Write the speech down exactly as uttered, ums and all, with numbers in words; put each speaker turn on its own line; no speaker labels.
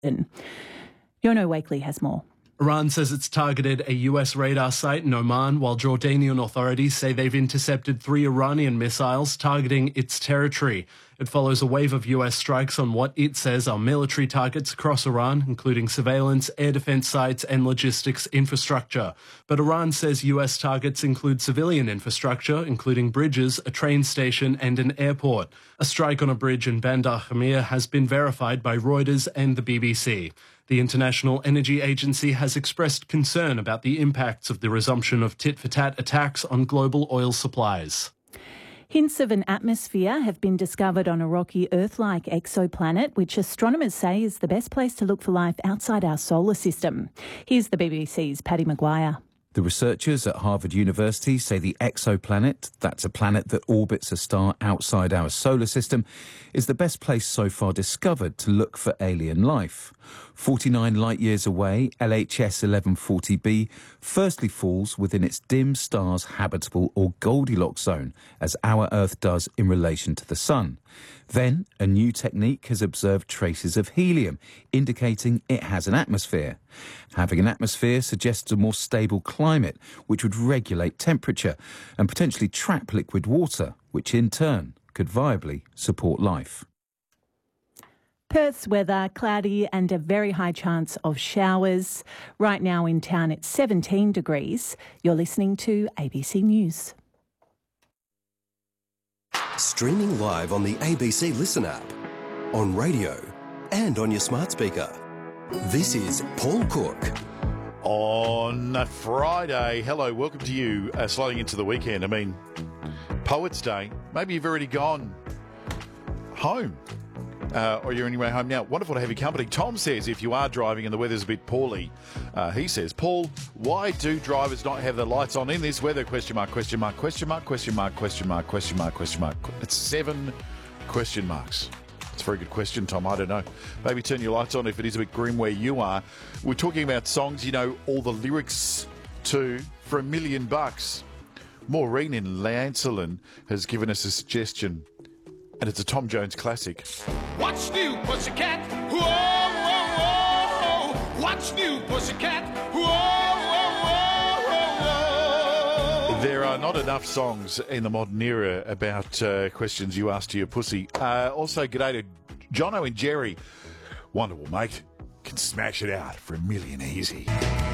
Yono Wakely has more.
Iran says it's targeted a U S radar site in Oman, while Jordanian authorities say they've intercepted three Iranian missiles targeting its territory. It follows a wave of U S strikes on what it says are military targets across Iran, including surveillance, air defense sites and logistics infrastructure. But Iran says U S targets include civilian infrastructure, including bridges, a train station and an airport. A strike on a bridge in Bandar Khamir has been verified by Reuters and the B B C. The International Energy Agency has expressed concern about the impacts of the resumption of tit-for-tat attacks on global oil supplies.
Hints of an atmosphere have been discovered on a rocky Earth-like exoplanet, which astronomers say is the best place to look for life outside our solar system. Here's the B B C's Paddy Maguire.
The researchers at Harvard University say the exoplanet, that's a planet that orbits a star outside our solar system, is the best place so far discovered to look for alien life. forty-nine light-years away, L H S eleven forty b firstly falls within its dim star's habitable or Goldilocks zone, as our Earth does in relation to the Sun. Then, a new technique has observed traces of helium, indicating it has an atmosphere. Having an atmosphere suggests a more stable climate, which would regulate temperature and potentially trap liquid water, which in turn could viably support life.
Perth's weather, cloudy and a very high chance of showers. Right now in town it's seventeen degrees. You're listening to A B C News.
Streaming live on the A B C Listen app, on radio and on your smart speaker. This is Paul Cook.
On Friday, hello, welcome to you, uh, sliding into the weekend. I mean, Poets' Day, maybe you've already gone home. Uh, or you're on your way home now. Wonderful to have you company. Tom says if you are driving and the weather's a bit poorly, uh, he says, Paul, why do drivers not have the lights on in this weather? Question mark, question mark, question mark, question mark, question mark, question mark, question mark. It's seven question marks. It's a very good question, Tom. I don't know. Maybe turn your lights on if it is a bit grim where you are. We're talking about songs you know all the lyrics to for a million bucks. Maureen in Lancelin has given us a suggestion. And it's a Tom Jones classic.
What's new, pussycat? Whoa, whoa, whoa. What's new, pussycat? Whoa, whoa, whoa, whoa.
There are not enough songs in the modern era about uh, questions you ask to your pussy. Uh, also, g'day to Jono and Jerry. Wonderful, mate. Can smash it out for a million easy.